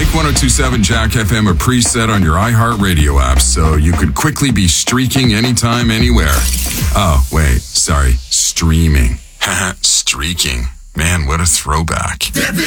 Make 102.7 Jack FM a preset on your iHeartRadio app so you could quickly be streaking anytime, anywhere. Oh, wait, sorry, streaming. Streaking. Man, what a throwback.